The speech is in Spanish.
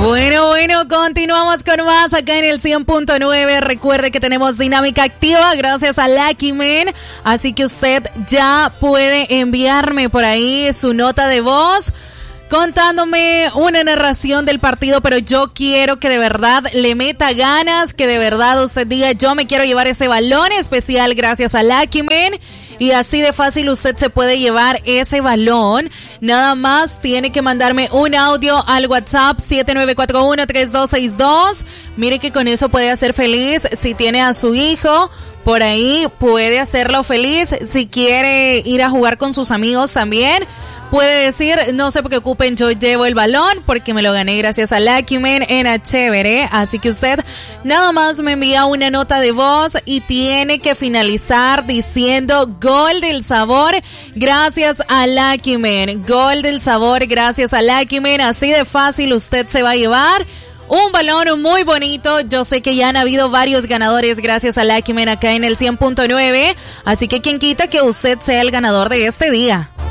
Bueno, continuamos con más acá en el 100.9. Recuerde que tenemos dinámica activa gracias a Lucky Man, así que usted ya puede enviarme por ahí su nota de voz contándome una narración del partido, pero yo quiero que de verdad le meta ganas, que de verdad usted diga, yo me quiero llevar ese balón especial gracias a Lucky Man. Y así de fácil usted se puede llevar ese balón. Nada más tiene que mandarme un audio al WhatsApp 7941-3262. Mire que con eso puede hacer feliz. Si tiene a su hijo por ahí, puede hacerlo feliz. Si quiere ir a jugar con sus amigos también, puede decir, no se preocupen, yo llevo el balón porque me lo gané gracias a Lucky Man en a chévere. Así que usted nada más me envía una nota de voz y tiene que finalizar diciendo gol del sabor gracias a Lucky Man. Gol del sabor gracias a Lucky Man. Así de fácil usted se va a llevar un balón muy bonito. Yo sé que ya han habido varios ganadores gracias a Lucky Man acá en el 100.9. Así que quien quita que usted sea el ganador de este día.